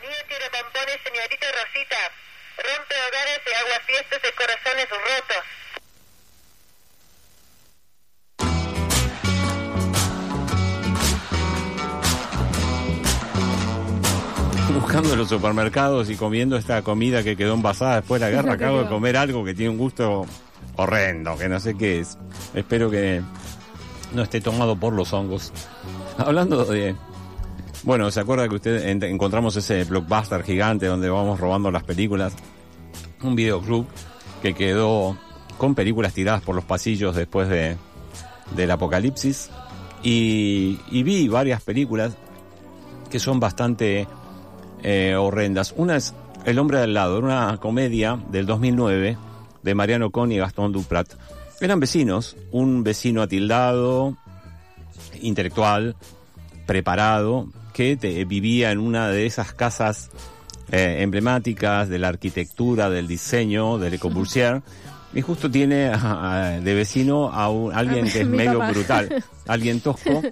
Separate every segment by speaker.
Speaker 1: Niño tira pompones, señorita Rosita. Rompe hogares y aguafiestas de corazones rotos.
Speaker 2: Buscando los supermercados y comiendo esta comida que quedó envasada después de la guerra, acabo de comer algo que tiene un gusto horrendo, que no sé qué es. Espero que no esté tomado por los hongos. Hablando de... Bueno, ¿se acuerda que usted encontramos ese blockbuster gigante donde vamos robando las películas? Un videoclub que quedó con películas tiradas por los pasillos después del apocalipsis. Y vi varias películas que son bastante horrendas. Una es El hombre de al lado, era una comedia del 2009 de Mariano Con y Gastón Duprat. Eran vecinos, un vecino atildado, intelectual, preparado, que vivía en una de esas casas emblemáticas de la arquitectura, del diseño, de Le Corbusier, y justo tiene de vecino a alguien que es medio brutal, alguien tosco,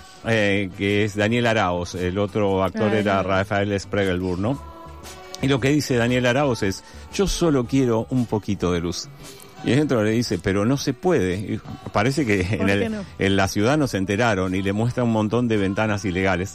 Speaker 2: que es Daniel Araoz. El otro actor era Rafael Spregelburg, ¿no? Y lo que dice Daniel Araoz es: yo solo quiero un poquito de luz. Y dentro le dice, pero no se puede. Y parece que en la ciudad no se enteraron y le muestra un montón de ventanas ilegales.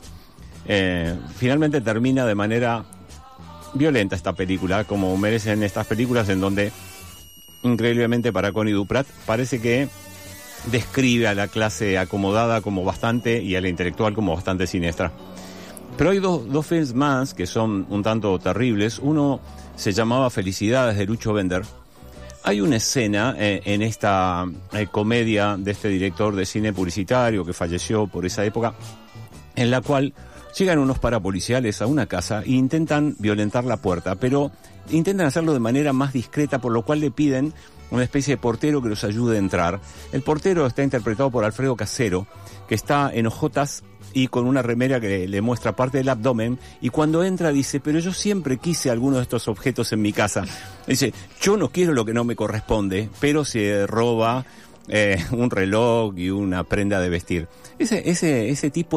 Speaker 2: Finalmente termina de manera violenta esta película, como merecen estas películas en donde, increíblemente para Connie Duprat, parece que describe a la clase acomodada como bastante y a la intelectual como bastante siniestra. Pero hay dos films más que son un tanto terribles. Uno se llamaba Felicidades, de Lucho Bender. Hay una escena en esta comedia de este director de cine publicitario que falleció por esa época, en la cual llegan unos parapoliciales a una casa e intentan violentar la puerta, pero intentan hacerlo de manera más discreta, por lo cual le piden una especie de portero que los ayude a entrar. El portero está interpretado por Alfredo Casero, que está en ojotas y con una remera que le muestra parte del abdomen, y cuando entra dice, pero yo siempre quise alguno de estos objetos en mi casa. Dice, yo no quiero lo que no me corresponde, pero se roba un reloj y una prenda de vestir. Ese tipo